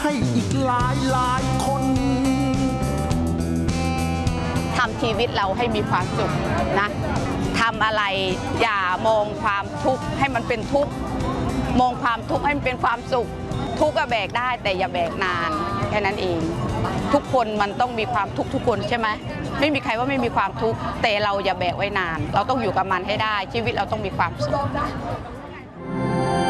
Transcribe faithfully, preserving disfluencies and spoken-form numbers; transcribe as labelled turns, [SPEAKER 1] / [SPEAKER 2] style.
[SPEAKER 1] ให้อีกหลายหลายคน
[SPEAKER 2] ทำชีวิตเราให้มีความสุขนะทำอะไรอย่ามองความทุกข์ให้มันเป็นทุกข์มองความทุกข์ให้มันเป็นความสุขทุกข์ก็แบกได้แต่อย่าแบกนานแค่นั้นเองทุกคนมันต้องมีความทุกข์ทุกคนใช่ไหมไม่มีใครว่าไม่มีความทุกข์แต่เราอย่าแบกไว้นานเราต้องอยู่กับมันให้ได้ชีวิตเราต้องมีความสุข